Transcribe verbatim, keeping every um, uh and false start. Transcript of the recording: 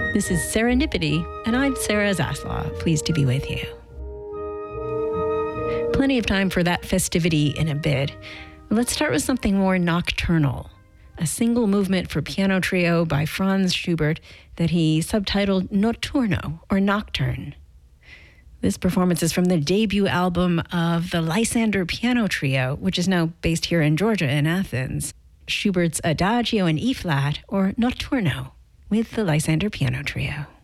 This is Serendipity, and I'm Sarah Zaslav, pleased to be with you. Plenty of time for that festivity in a bit. Let's start with something more nocturnal, a single movement for piano trio by Franz Schubert that he subtitled Notturno, or Nocturne. This performance is from the debut album of the Lysander Piano Trio, which is now based here in Georgia in Athens. Schubert's Adagio in E-flat, or Notturno, with the Lysander Piano Trio.